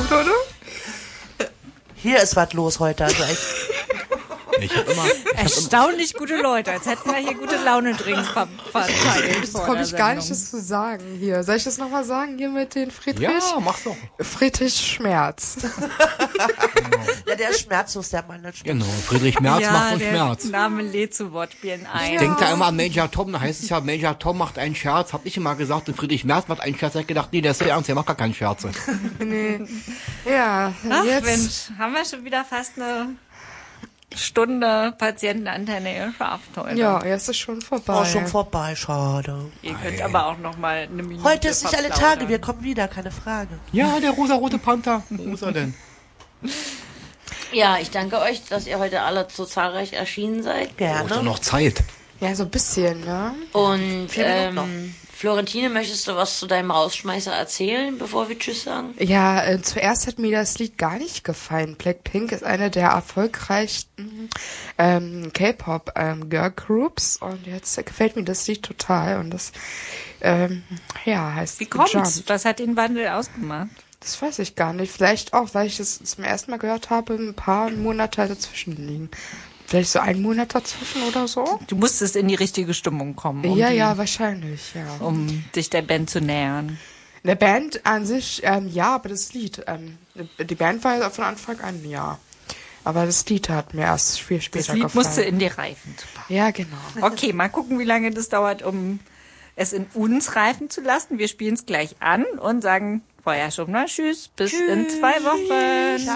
gut, oder? Hier ist was los heute. Also echt. Ich hab immer, Erstaunlich gute Leute, als hätten wir hier gute Laune-Drinks verteilt. Jetzt komme ich gar nicht, das zu sagen hier. Soll ich das nochmal sagen hier mit den Friedrich? ja, mach doch. Friedrich Schmerz. Ja, der ist schmerzlos, der Mann. Genau, Friedrich Merz macht uns der Schmerz. Name lädt zu Wortspielen ein. Ich denke da immer an Major Tom, da heißt es ja, Major Tom macht einen Scherz, hab ich immer gesagt, und Friedrich Merz macht einen Scherz, hab ich gedacht, nee, der ist sehr ernst, der macht gar keinen Scherze. Nee. Ja, Ach jetzt. Mensch, haben wir schon wieder fast eine Stunde Patientenantenne geschafft heute. Ja, jetzt ist schon vorbei. Auch schon vorbei, schade. Ihr könnt aber auch noch mal eine Minute Heute ist nicht alle verplaudern. Tage, wir kommen wieder, keine Frage. Ja, der rosarote Panther. Wo ist er denn? Ja, ich danke euch, dass ihr heute alle so zahlreich erschienen seid. Ist doch Gerne. noch Zeit. Ja, so ein bisschen, ne? Und 4 Minuten Florentine, möchtest du was zu deinem Rausschmeißer erzählen, bevor wir Tschüss sagen? Ja, zuerst hat mir das Lied gar nicht gefallen. Blackpink ist eine der erfolgreichsten K-Pop Girl Groups und jetzt gefällt mir das Lied total und das heißt Wie kommt's? Jump. Was hat den Wandel ausgemacht? Das weiß ich gar nicht. Vielleicht auch, weil ich es zum ersten Mal gehört habe, ein paar Monate dazwischen liegen. Vielleicht so 1 Monat dazwischen oder so? Du musstest in die richtige Stimmung kommen, Ja, wahrscheinlich, ja. um dich der Band zu nähern. Eine Band an sich, ja, aber das Lied, die Band war ja von Anfang an, ja. Aber das Lied hat mir erst viel später Das Lied gefallen. musste in dir reifen. Ja, genau. Okay, mal gucken, wie lange das dauert, um es in uns reifen zu lassen. Wir spielen es gleich an und sagen vorher schon mal Tschüss, bis in 2 Wochen.